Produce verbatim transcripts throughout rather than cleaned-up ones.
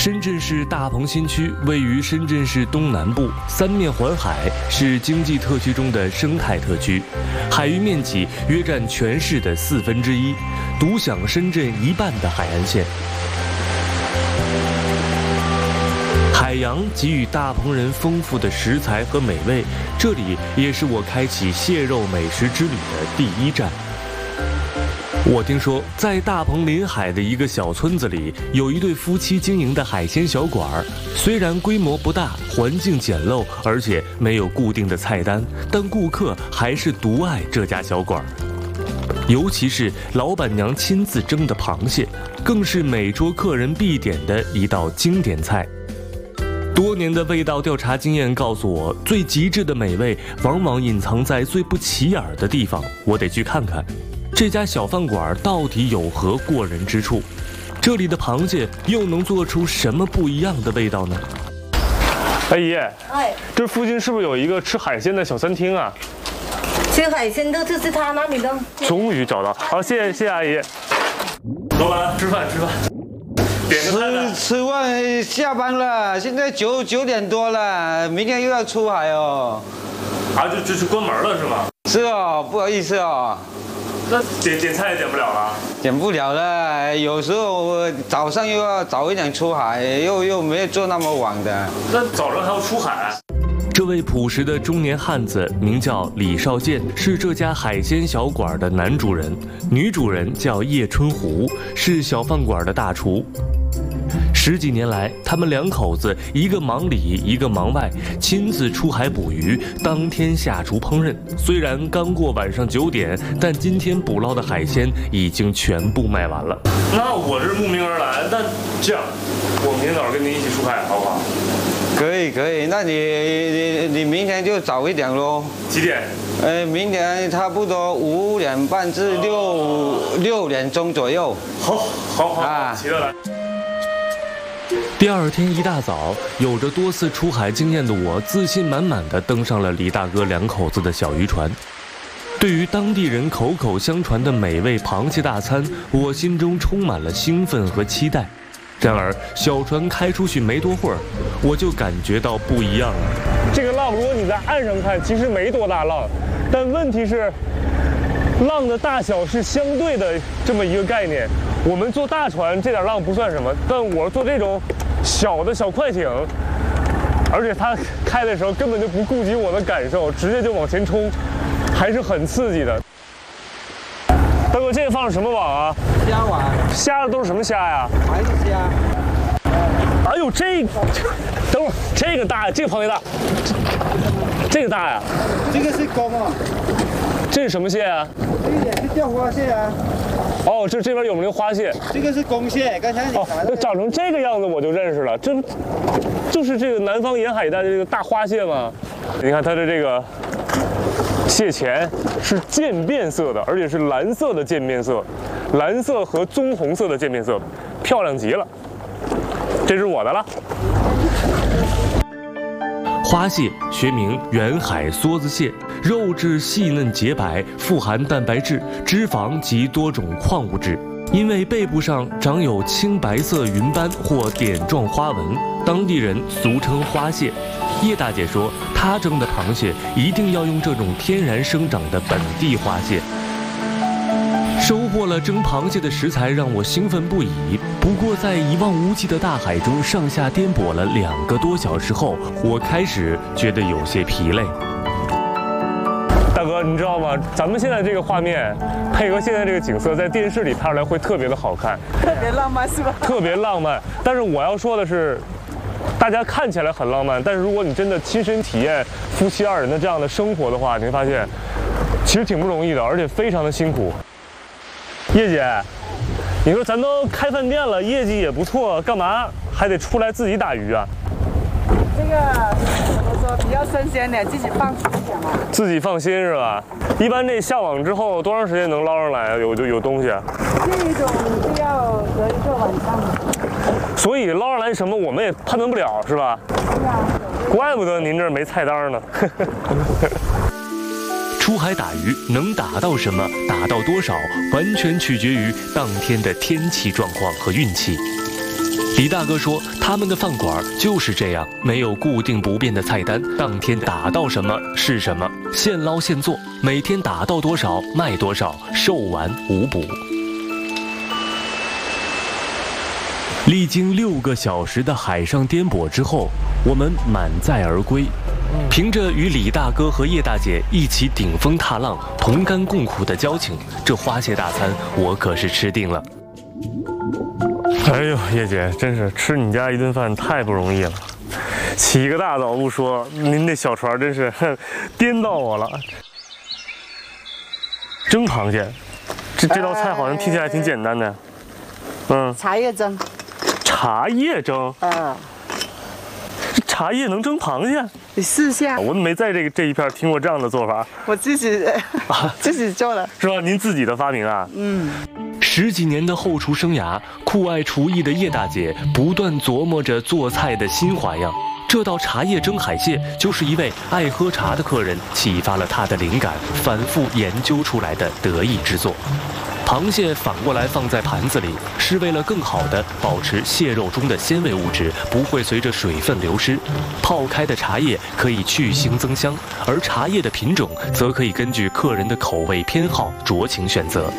深圳市大鹏新区位于深圳市东南部，三面环海，是经济特区中的生态特区，海域面积约占全市的四分之一，独享深圳一半的海岸线。海洋给予大鹏人丰富的食材和美味，这里也是我开启蟹肉美食之旅的第一站。我听说，在大鹏临海的一个小村子里，有一对夫妻经营的海鲜小馆儿。虽然规模不大，环境简陋，而且没有固定的菜单，但顾客还是独爱这家小馆儿。尤其是老板娘亲自蒸的螃蟹，更是每桌客人必点的一道经典菜。多年的味道调查经验告诉我，最极致的美味往往隐藏在最不起眼的地方。我得去看看，这家小饭馆到底有何过人之处？这里的螃蟹又能做出什么不一样的味道呢？ 阿姨， 哎， 这附近是不是有一个吃海鲜的小餐厅啊？ 吃海鲜的就是他那里的。 终于找到，好，谢谢谢谢阿姨。老板，吃饭吃饭。 吃吃完下班了，现在九九点多了，明天又要出海哦。 啊，就就是关门了是吗？ 是哦，不好意思哦。 那点点菜也点不了了？ 点不了了，有时候我早上又要早一点出海，又又没有做那么晚的。 那早上还要出海？ 这位朴实的中年汉子名叫李少健，是这家海鲜小馆的男主人，女主人叫叶春湖，是小饭馆的大厨。十几年来，他们两口子一个忙里，一个忙外，亲自出海捕鱼，当天下厨烹饪。虽然刚过晚上九点，但今天捕捞的海鲜已经全部卖完了。 那我是慕名而来，那这样，我明天早上跟您一起出海，好不好？ 可以可以，那你你你明天就早一点喽。 几点？ 呃，明天差不多五点半至六六点钟左右。 好，好，好， 啊， 起得来。 第二天一大早，有着多次出海经验的我，自信满满地登上了李大哥两口子的小渔船。对于当地人口口相传的美味螃蟹大餐，我心中充满了兴奋和期待。然而，小船开出去没多会儿，我就感觉到不一样了。 这个浪，如果你在岸上看，其实没多大浪，但问题是，浪的大小是相对的这么一个概念。我们坐大船，这点浪不算什么，但我坐这种小的小快艇，而且它开的时候根本就不顾及我的感受，直接就往前冲，还是很刺激的。大哥，这个放的什么网啊？ 虾网。 虾的都是什么虾呀？ 海虾。 哎呦，这，等会儿这个大，这个螃蟹大，这个大呀。 这个是公啊。 这是什么蟹啊？ 这个也是叫花蟹啊。 哦，这这边有没有花蟹？ 这个是公蟹，刚才你哦，那长成这个样子我就认识了，这就是这个南方沿海一带的这个大花蟹吗？你看它的这个蟹钳是渐变色的，而且是蓝色的渐变色，蓝色和棕红色的渐变色，漂亮极了。这是我的了。 花蟹学名远海梭子蟹，肉质细嫩洁白，富含蛋白质、脂肪及多种矿物质。因为背部上长有青白色云斑或点状花纹，当地人俗称花蟹。叶大姐说，她蒸的螃蟹一定要用这种天然生长的本地花蟹。收获了蒸螃蟹的食材，让我兴奋不已。不过，在一望无际的大海中上下颠簸了两个多小时后，我开始觉得有些疲累。 大哥，你知道吗？咱们现在这个画面，配合现在这个景色，在电视里拍出来会特别的好看， 特别浪漫是吧？ 特别浪漫。但是我要说的是，大家看起来很浪漫，但是如果你真的亲身体验夫妻二人的这样的生活的话，你会发现，其实挺不容易的，而且非常的辛苦。叶姐，你说咱都开饭店了，业绩也不错，干嘛还得出来自己打鱼啊？ 这个怎么说，比较新鲜点，自己放心一点嘛。 自己放心是吧？一般这下网之后多长时间能捞上来啊？有有有东西啊？ 这种是要隔一个晚上。 所以捞上来什么我们也判断不了是吧？ 是啊。 怪不得您这儿没菜单呢。 出海打鱼能打到什么，打到多少，完全取决于当天的天气状况和运气。 李大哥说，他们的饭馆就是这样，没有固定不变的菜单，当天打到什么是什么，现捞现做，每天打到多少卖多少，售完无补。历经六个小时的海上颠簸之后，我们满载而归。凭着与李大哥和叶大姐一起顶风踏浪、同甘共苦的交情，这花蟹大餐我可是吃定了。 哎呦，叶姐，真是吃你家一顿饭太不容易了。起个大早不说，您那小船真是哼颠到我了。蒸螃蟹，这这道菜好像听起来挺简单的。嗯， 茶叶蒸。 茶叶蒸？ 啊。 茶叶能蒸螃蟹？ 你试下。 我没在这个这一片听过这样的做法。 我自己自己做的。 是吧？您自己的发明啊？ 嗯。 十几年的后厨生涯，酷爱厨艺的叶大姐不断琢磨着做菜的新花样。这道茶叶蒸海蟹，就是一位爱喝茶的客人启发了她的灵感，反复研究出来的得意之作。螃蟹反过来放在盘子里，是为了更好地保持蟹肉中的鲜味物质不会随着水分流失。泡开的茶叶可以去腥增香，而茶叶的品种则可以根据客人的口味偏好酌情选择。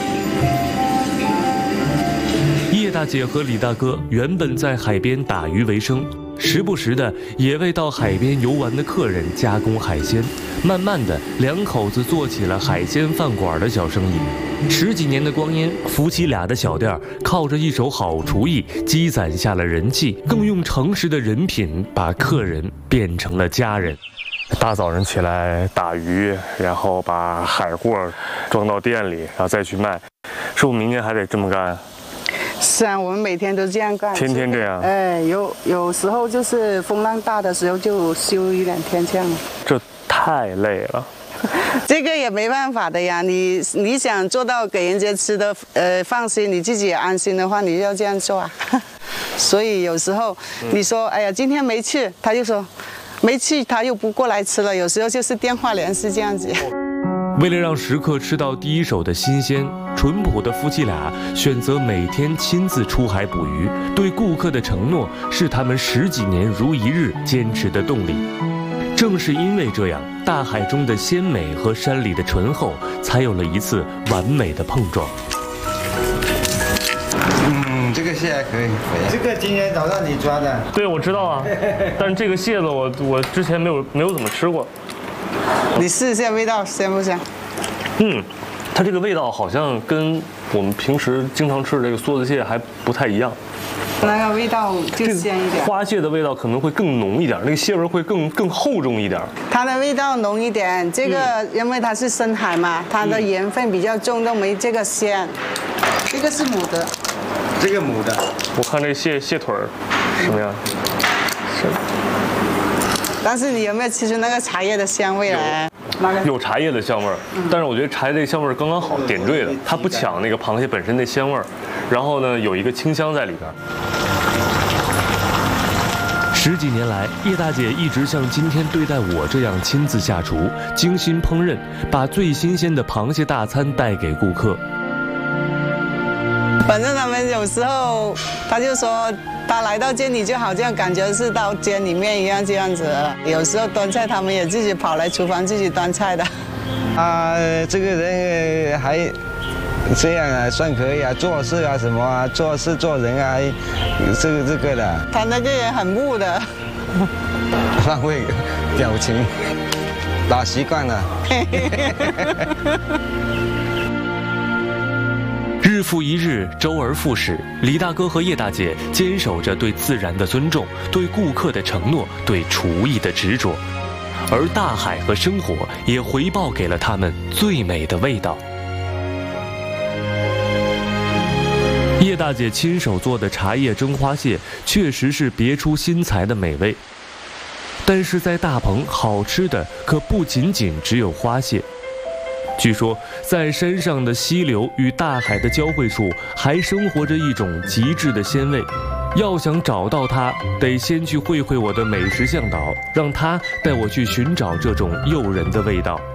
叶大姐和李大哥原本在海边打鱼为生，时不时的也为到海边游玩的客人加工海鲜。慢慢的，两口子做起了海鲜饭馆的小生意。十几年的光阴，夫妻俩的小店靠着一手好厨艺积攒下了人气，更用诚实的人品把客人变成了家人。 大早上起来打鱼，然后把海货装到店里，然后再去卖。是不是明年还得这么干？ 是啊，我们每天都这样干， 天天这样。 哎，有有时候就是风浪大的时候就休一两天这样。 这太累了。 这个也没办法的呀，你你想做到给人家吃的呃放心，你自己也安心的话，你就要这样做啊。所以有时候你说，哎呀，今天没去，他就说没去，他又不过来吃了。有时候就是电话联系这样子。 为了让食客吃到第一手的新鲜，淳朴的夫妻俩选择每天亲自出海捕鱼。对顾客的承诺是他们十几年如一日坚持的动力。正是因为这样，大海中的鲜美和山里的醇厚，才有了一次完美的碰撞。 嗯，这个蟹还可以。这个今天早上你抓的？ 对，我知道啊。但是这个蟹子我我之前没有没有怎么吃过。 你试一下味道香不香？ 嗯，它这个味道好像跟我们平时经常吃的这个梭子蟹还不太一样。 那个味道就鲜一点。 花蟹的味道可能会更浓一点，那个蟹味会更更厚重一点。 它的味道浓一点，这个、嗯、因为它是深海嘛，它的盐分比较重，都没这个鲜。这个是母的， 这个母的。 我看这蟹蟹腿儿什么样？是。 但是你有没有吃出那个茶叶的香味来？ 有茶叶的香味儿，但是我觉得茶叶这个香味儿刚刚好，点缀的，它不抢那个螃蟹本身的香味儿，然后呢有一个清香在里边。 十几年来，叶大姐一直像今天对待我这样亲自下厨，精心烹饪，把最新鲜的螃蟹大餐带给顾客。 反正他们有时候他就说，他来到店里就好像感觉是到监里面一样这样子。有时候端菜他们也自己跑来厨房自己端菜的。 啊，这个人还这样啊，算可以啊，做事啊什么啊，做事做人啊，这个这个的。 他那个人很木的， 他会表情，打习惯了。 日复一日，周而复始，李大哥和叶大姐坚守着对自然的尊重，对顾客的承诺，对厨艺的执着，而大海和生活也回报给了他们最美的味道。叶大姐亲手做的茶叶蒸花蟹，确实是别出心裁的美味。但是在大棚，好吃的可不仅仅只有花蟹。据说，在山上的溪流与大海的交汇处，还生活着一种极致的鲜味。要想找到它，得先去会会我的美食向导，让他带我去寻找这种诱人的味道。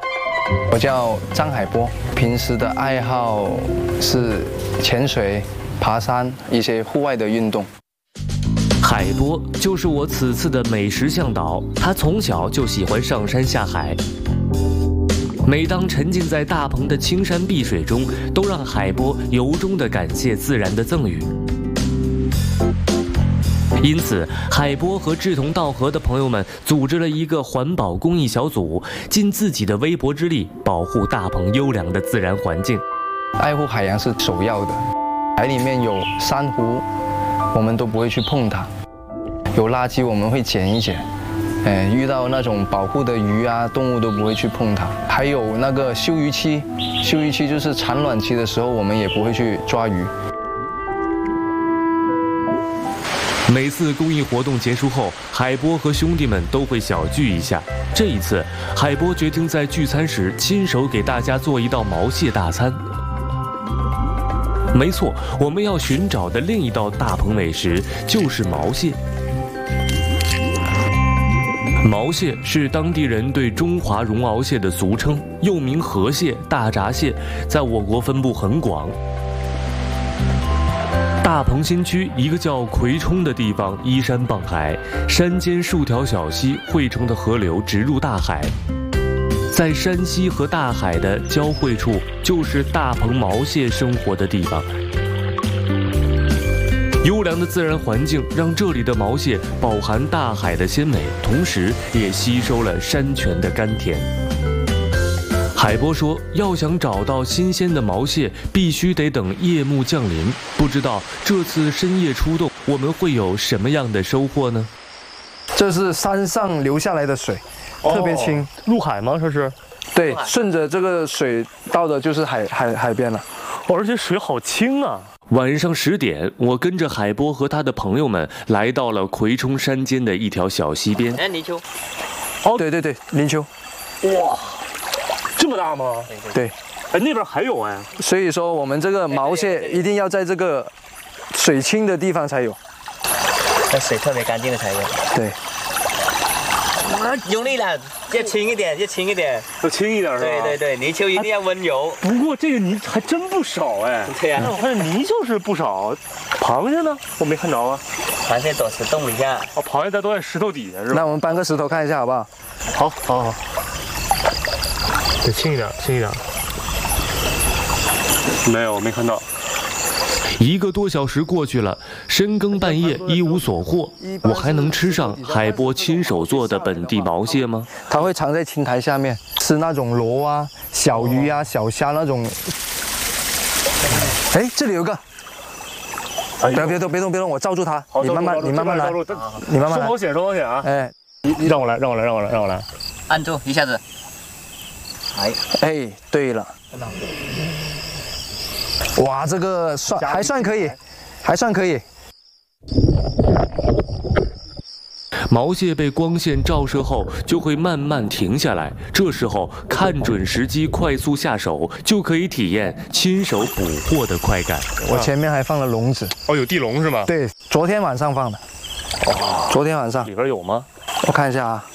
我叫张海波，平时的爱好是潜水、 爬山，一些户外的运动。 海波就是我此次的美食向导，他从小就喜欢上山下海。每当沉浸在大鹏的青山碧水中，都让海波由衷地感谢自然的赠予。因此，海波和志同道合的朋友们组织了一个环保公益小组，尽自己的微薄之力保护大鹏优良的自然环境。 爱护海洋是首要的，海里面有珊瑚，我们都不会去碰它；有垃圾我们会捡一捡。哎，遇到那种保护的鱼啊、动物都不会去碰它。还有那个休渔期，休渔期就是产卵期的时候，我们也不会去抓鱼。 每次公益活动结束后，海波和兄弟们都会小聚一下。这一次，海波决定在聚餐时亲手给大家做一道毛蟹大餐。没错，我们要寻找的另一道大鹏美食就是毛蟹。毛蟹是当地人对中华绒螯蟹的俗称，又名河蟹、大闸蟹，在我国分布很广。大鹏新区一个叫葵冲的地方，依山傍海，山间数条小溪汇成的河流直入大海。在山溪和大海的交汇处，就是大鹏毛蟹生活的地方。优良的自然环境让这里的毛蟹饱含大海的鲜美，同时也吸收了山泉的甘甜。海波说，要想找到新鲜的毛蟹，必须得等夜幕降临。不知道这次深夜出动，我们会有什么样的收获呢？ 这是山上流下来的水，特别清。 哦、入海吗？这是？ 对，顺着这个水到的就是海海海边了。 哦，而且水好清啊！ 晚上十点，我跟着海波和他的朋友们来到了葵冲山间的一条小溪边。 哎，泥鳅。 哦，对对对，泥鳅。 哇！这么大吗？ 对， 哎，那边还有哎。 所以说，我们这个毛蟹一定要在这个水清的地方才有， 那水特别干净的才有。 对。 啊，用力了，要轻一点，要轻一点， 要轻一点是吧？ 对对对，泥鳅一定要温柔。 不过这个泥还真不少哎。 对呀、啊， 我看泥就是不少，螃蟹呢？我没看着啊。 螃蟹躲石洞底下。 哦，螃蟹在都在石头底下是吧？ 那我们搬个石头看一下好不好？ 好，好，好。得轻一点，轻一点。没有，没看到。 一个多小时过去了，深更半夜一无所获，我还能吃上海波亲手做的本地毛蟹吗？ 它会藏在青苔下面，吃那种螺啊、小鱼啊、小虾那种。哎，这里有个。不要别动，别动，别动，我罩住它。你慢慢，你慢慢来，你慢慢来。 收保险，收保险啊！ 哎， 你让我来，让我来，让我来，让我来。 按住一下子。 哎，哎，对了。哇，这个算还算可以，还算可以。 毛蟹被光线照射后，就会慢慢停下来。这时候看准时机，快速下手，就可以体验亲手捕获的快感。 我前面还放了笼子。 哦，有地笼是吗？ 对，昨天晚上放的。哦，昨天晚上。 里边有吗？ 我看一下啊。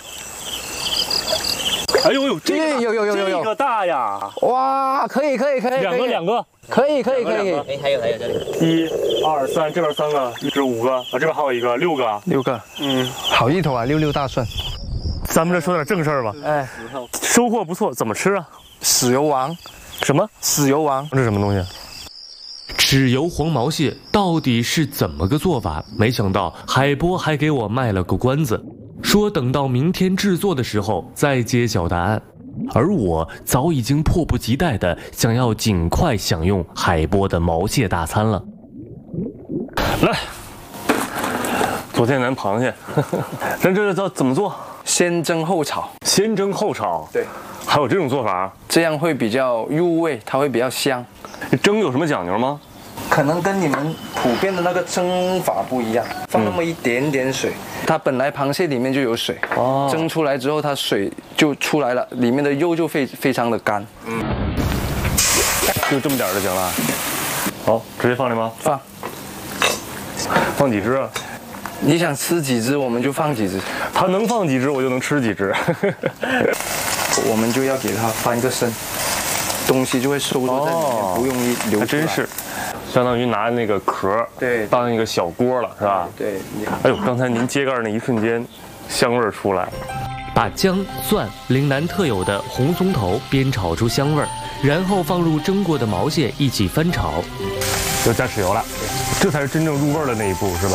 哎呦呦，这个有有有有有， 这个大呀！ 哇，可以可以可以， 两个两个， 可以可以可以。 哎，还有还有这里， 一、二、三，这边三个，一只五个，啊，这边还有一个，六个， 六个，嗯，好意头啊，六六大顺。 咱们这说点正事儿吧。 哎， 收获不错，怎么吃啊？ 豉油王。 什么？ 豉油王？ 这是什么东西？ 豉油黄毛蟹到底是怎么个做法？没想到海波还给我卖了个关子。说等到明天制作的时候再揭晓答案，而我早已经迫不及待的想要尽快享用海波的毛蟹大餐了。 来，昨天咱螃蟹，咱这叫怎么做？ 先蒸后炒。 先蒸后炒。 对， 还有这种做法？ 这样会比较入味，它会比较香。 蒸有什么讲究吗？ 可能跟你们普遍的那个蒸法不一样，放那么一点点水，嗯、它本来螃蟹里面就有水，哦，蒸出来之后它水就出来了，里面的肉就非非常的干。 嗯，就这么点就行了。好，直接放里吗？ 放。 放几只啊？ 你想吃几只我们就放几只， 它能放几只我就能吃几只。 我们就要给它翻个身，东西就会收入在里面，哦、不容易流出来。 还真是。 相当于拿那个壳对当一个小锅了，是吧？ 对， 哎呦，刚才您揭盖那一瞬间，香味儿出来了。 把姜、蒜、岭南特有的红松头煸炒出香味儿，然后放入蒸过的毛蟹一起翻炒， 就加豉油了，这才是真正入味儿的那一步，是吧？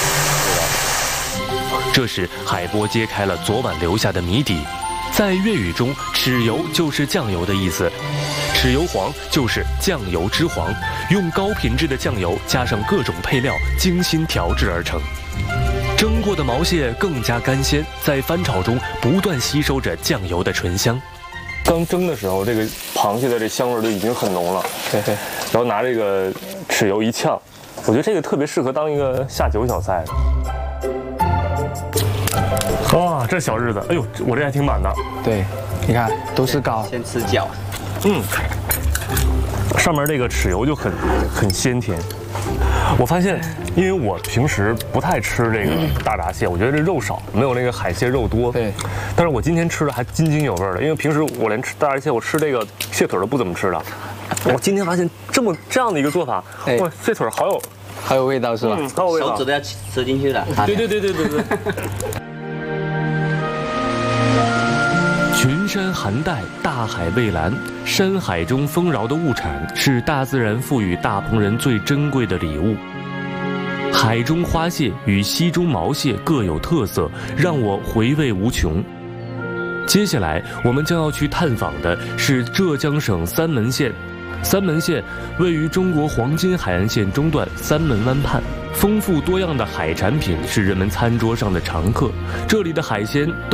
这时海波揭开了昨晚留下的谜底。在粤语中，豉油就是酱油的意思，豉油黄就是酱油之黄，用高品质的酱油加上各种配料，精心调制而成。蒸过的毛蟹更加干鲜，在翻炒中不断吸收着酱油的醇香。 刚蒸的时候，这个螃蟹的这香味儿就已经很浓了。 对对， 然后拿这个豉油一呛，我觉得这个特别适合当一个下酒小菜。哇，这小日子，哎呦，我这还挺满的。 对，你看都是膏。 先吃脚， 嗯，上面这个豉油就很很鲜甜。我发现，因为我平时不太吃这个大闸蟹，我觉得这肉少，没有那个海蟹肉多。 对。 但是我今天吃的还津津有味的，因为平时我连吃大闸蟹，我吃这个蟹腿都不怎么吃的。我今天发现这么这样的一个做法， 哎哇，蟹腿好有好有味道是吧？ 嗯，好有味道。 手指都要吃进去了。 对对对对对对。 群山含黛，大海蔚蓝，山海中丰饶的物产是大自然赋予大棚人最珍贵的礼物。海中花蟹与溪中毛蟹各有特色，让我回味无穷。接下来我们将要去探访的是浙江省三门县。三门县位于中国黄金海岸线中段三门湾畔，丰富多样的海产品是人们餐桌上的常客。这里的海鲜